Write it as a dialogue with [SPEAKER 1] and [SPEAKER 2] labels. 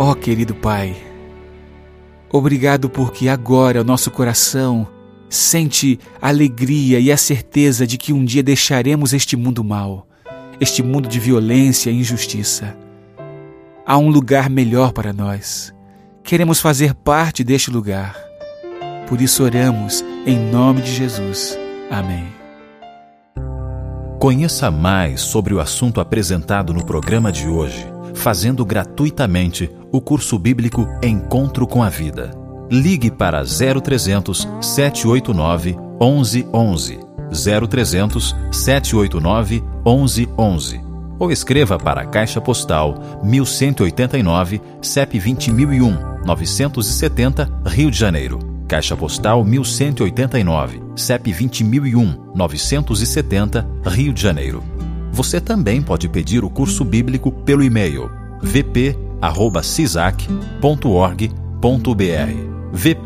[SPEAKER 1] Ó querido Pai, obrigado porque agora o nosso coração sente a alegria e a certeza de que um dia deixaremos este mundo mau, este mundo de violência e injustiça. Há um lugar melhor para nós. Queremos fazer parte deste lugar. Por isso oramos em nome de Jesus. Amém.
[SPEAKER 2] Conheça mais sobre o assunto apresentado no programa de hoje, fazendo gratuitamente o curso bíblico Encontro com a Vida. Ligue para 0300 789 1111, 0300 789 1111, ou escreva para a Caixa Postal 1189, CEP 20001, 970, Rio de Janeiro. Caixa Postal 1189, CEP 20001, 970, Rio de Janeiro. Você também pode pedir o curso bíblico pelo e-mail vp@cisac.org.br.